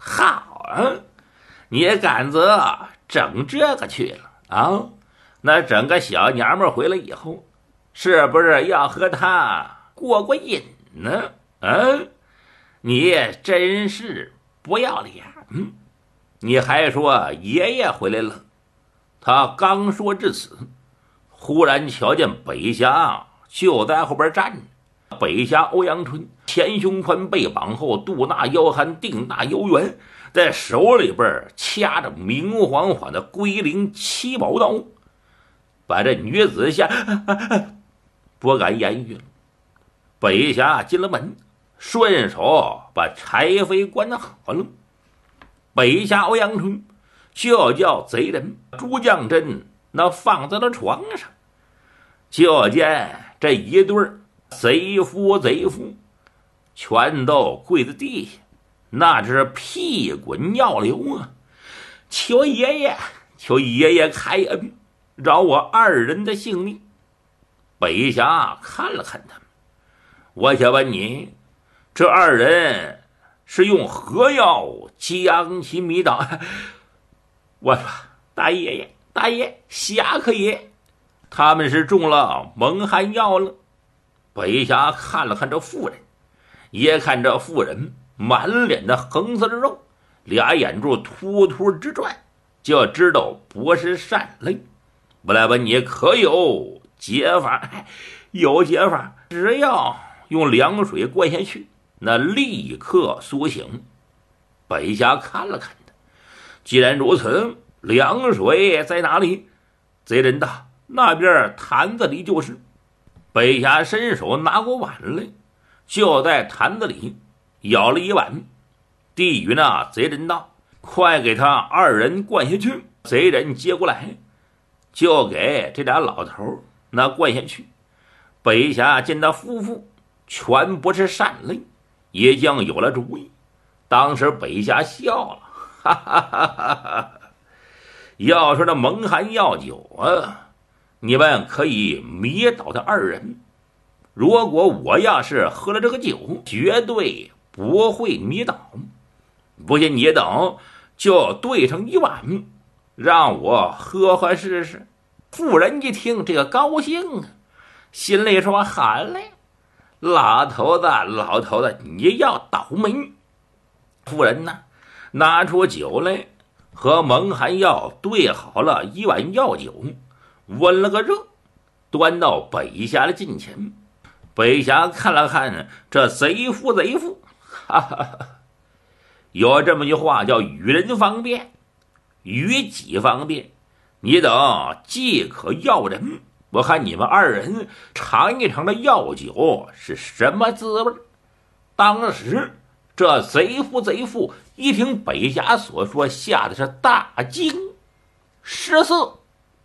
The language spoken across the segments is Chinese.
好啊，你敢则整这个去了啊？那整个小娘们回来以后，是不是要和他过过瘾呢？你真是不要脸！你还说爷爷回来了？他刚说至此，忽然瞧见北峡就在后边站着。北峡欧阳春前胸宽，背往后，肚大腰憨，腚大腰圆，在手里边掐着明晃晃的龟灵七宝刀，把这女子吓不敢言语了。北峡进了门，顺手把柴扉关好了。北峡欧阳春就叫贼人朱将真那放在了床上，就见这一对贼夫全都跪在地下，那是屁滚尿流啊！求爷爷开恩，饶我二人的性命。北峡看了看他们，我想问你，这二人是用何药将其迷倒？我说大爷，侠客爷，他们是中了蒙汗药了。北峡看了看这妇人，也看这妇人满脸的横色的肉，俩眼珠突突直转，就知道不是善类。我来问你，可有解法？有解法，只要用凉水灌下去，那立刻苏醒。北峡看了看他，既然如此，凉水在哪里？贼人道：那边坛子里就是。北峡伸手拿过碗来，就在坛子里舀了一碗，递与那贼人道：快给他二人灌下去。贼人接过来，就给这俩老头那灌下去。北峡见他夫妇全不是善类，也将有了主意。当时北峡笑了，哈哈哈哈！要说这蒙汗药酒啊，你们可以迷倒他二人。如果我要是喝了这个酒，绝对不会迷倒。不信你等就兑上一碗，让我喝试试。妇人一听这个高兴啊，心里说：好嘞，老头子你要倒霉。妇人呢，拿出酒来，和蒙汗药兑好了一碗药酒，温了个热，端到北峡的近前。北峡看了看这贼夫，哈哈哈！有这么句话叫与人方便，与己方便。你等既可要人，我看你们二人尝一尝这药酒是什么滋味。当时这贼夫一听北峡所说，吓得是大惊失色。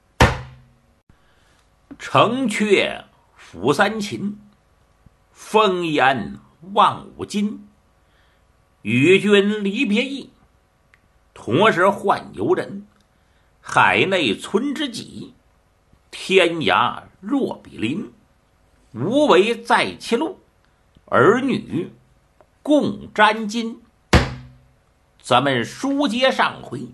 城阙辅三秦，风烟望五津。与君离别意，同是宦游人。海内存知己，天涯若比邻。无为在其路，儿女共沾巾。咱们书接上回，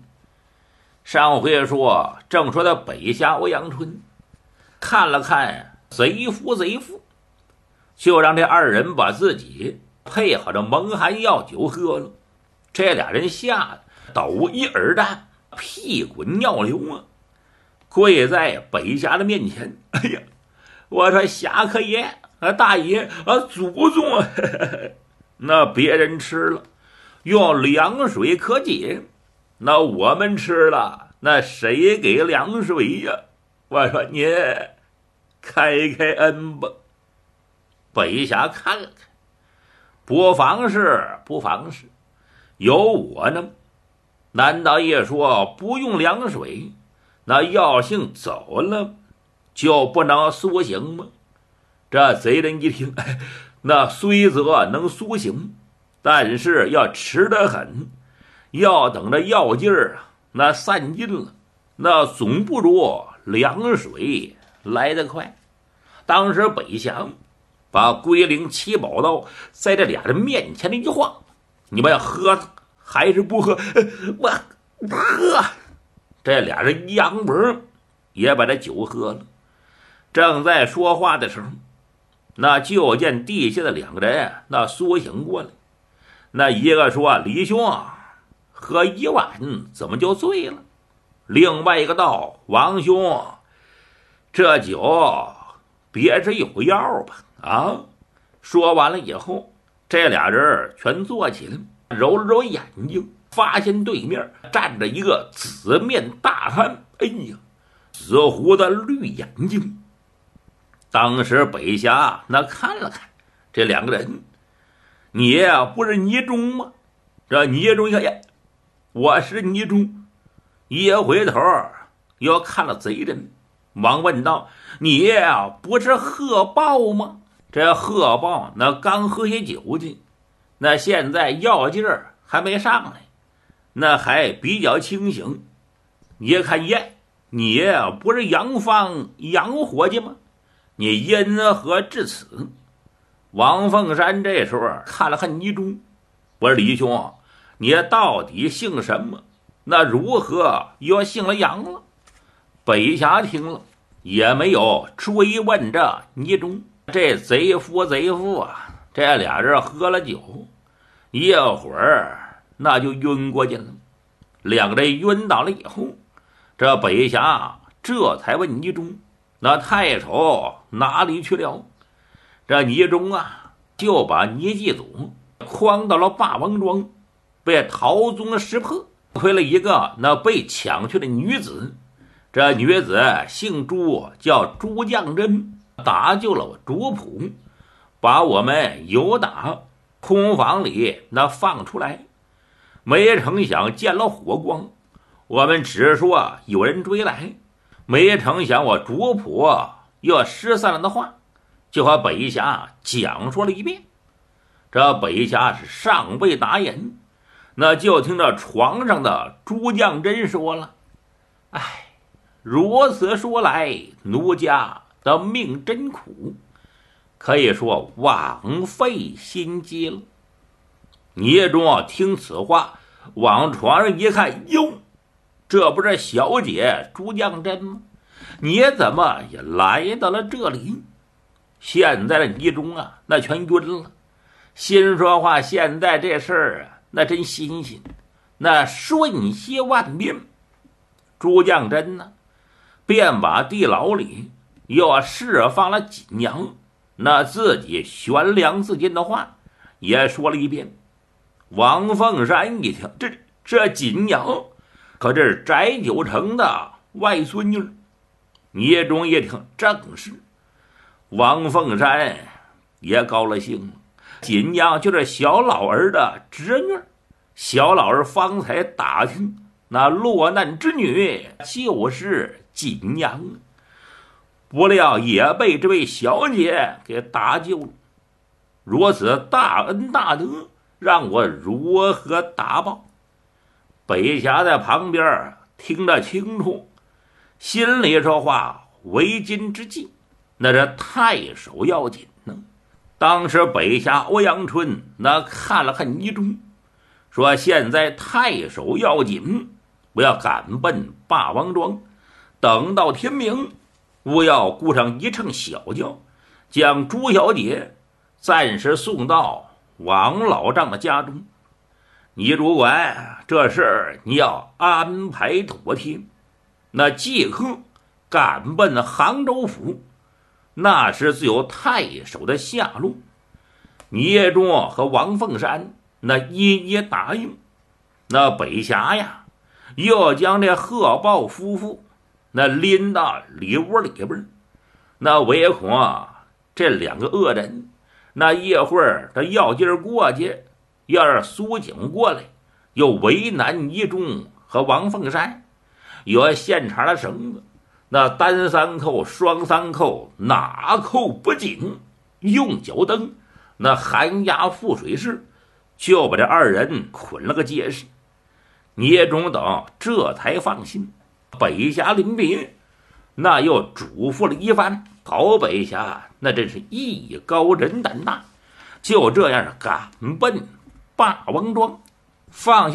说正说的北峡欧阳春看了看贼夫，就让这二人把自己配好的蒙汗药酒喝了。这俩人吓得抖一耳蛋，屁滚尿流啊，跪在北峡的面前。哎呀，我说侠客爷大爷祖宗啊，那别人吃了用凉水可解，那我们吃了那谁给凉水呀？我说您开恩吧。北峡看了看，不妨事，有我呢，难道也说不用凉水，那药性走了就不能苏醒吗？这贼人一听，那虽则能苏醒，但是要迟得很，要等着药劲儿那散尽了，那总不如凉水来得快。当时北峡把龟灵七宝刀在这俩人面前的一晃，你们要喝还是不喝？我喝。这俩人杨文也把这酒喝了。正在说话的时候，那就见地下的两个人那苏醒过来。那一个说：“李兄，喝一碗怎么就醉了？”另外一个道：“王兄，这酒别是有药吧？”啊！说完了以后，这俩人全坐起来，揉了揉眼睛，发现对面站着一个紫面大汉。哎呀，紫胡子绿眼睛。当时北侠那看了看这两个人，你呀不是倪中吗？这倪中一看，呀，我是倪中。一回头又看了贼人，忙问道：“你呀不是贺豹吗？”这贺豹那刚喝些酒去，那现在药劲儿还没上来，那还比较清醒。你看耶，你呀不是杨芳杨伙计吗？你因何至此？王凤山这时候看了看倪中，我说：“李兄，你到底姓什么？那如何又姓了杨了？”北侠听了也没有追问这倪中。这贼夫啊，这俩人喝了酒，一会儿那就晕过去了。两个人晕倒了以后，这北侠这才问倪中：“那太守哪里去了？”这倪中啊，就把倪继祖诓到了霸王庄，被陶宗识破，亏了一个那被抢去的女子。这女子姓朱，叫朱绛珍，搭救了主仆，把我们由打空房里那放出来。没成想见了火光，我们只说有人追来，没成想我主仆又失散了的话，就和北侠讲述了一遍。这北侠是尚未答言，那就听着床上的朱绛珍说了：“哎，如此说来，奴家的命真苦，可以说枉费心机了。”倪中听此话，往床上一看，哟，这不是小姐朱绛珍吗？你怎么也来到了这里？现在的倪中啊，那全晕了。心说话，现在这事儿啊，那真新鲜，那瞬息万变。朱绛珍呢，便把地牢里又释放了锦娘，那自己悬梁自尽的话也说了一遍。王凤山一听，这锦娘可这是翟九成的外孙女。聂中一听，正是。王凤山也高了兴了，锦娘就是小老儿的侄女。小老儿方才打听，那落难之女就是锦娘，不料也被这位小姐给搭救了。如此大恩大德，让我如何答报？北侠在旁边听得清楚，心里说话：为今之计，那这太守要紧呢。当时北侠欧阳春那看了看倪中，说：“现在太守要紧，我要赶奔霸王庄，等到天明，我要雇上一乘小轿，将朱小姐暂时送到王老丈的家中。你主管这事儿，你要安排妥帖。那即刻赶奔杭州府，那是自有太守的下落。”聂中和王凤山那一一答应。那北侠呀，又将这贺豹夫妇那拎到里屋里边，那唯恐这两个恶人那一会儿他药劲儿过去，要是苏醒过来，又为难倪中和王凤山。有现成的绳子，那单三扣双三扣，哪扣不紧，用脚蹬，那寒鸦覆水式，就把这二人捆了个结实。聂中等这才放心。北侠临别，那又嘱咐了一番。好北侠那真是艺高人胆大，就这样赶奔霸王庄，放下